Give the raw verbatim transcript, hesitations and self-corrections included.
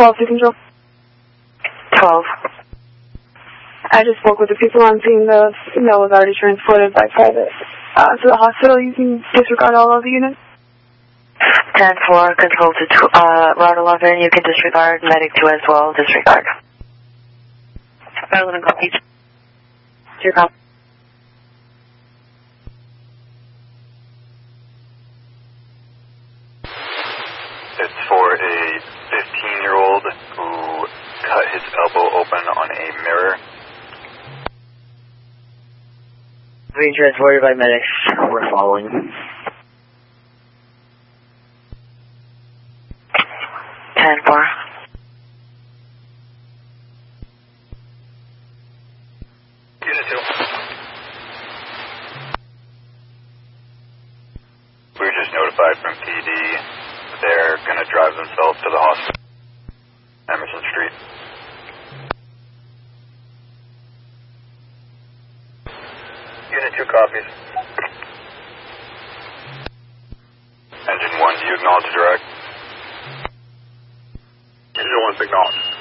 twelve to control. twelve. I just spoke with the people on scene. The female was already transported by private uh, to the hospital. You can disregard all of the units. ten four, control to tw uh, Route eleven. You can disregard. Medic two as well. Disregard. eleven copy. Your copy. It's for a fifteen-year-old who cut his elbow open on a mirror. Being transported by medics. We're following. ten four. Unit two. We were just notified from P D. They're going to drive themselves to the hospital. Emerson Street. Unit two copies. Engine one, do you acknowledge direct? Engine one's acknowledged.